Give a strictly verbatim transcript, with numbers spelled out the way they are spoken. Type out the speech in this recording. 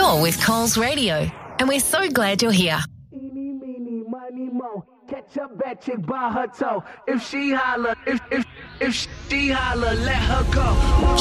You're with Coles Radio, and we're so glad you're here. Eeny, meeny, miny, mo. Catch a bad chick by her toe. If she holler, if if if she holler, let her go.